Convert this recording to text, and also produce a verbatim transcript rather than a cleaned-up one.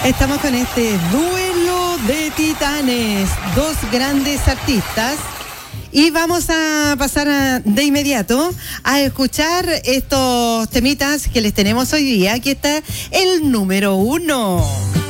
Estamos con este duelo de titanes, dos grandes artistas, y vamos a pasar a, de inmediato a escuchar estos temitas que les tenemos hoy día. Aquí está el número uno.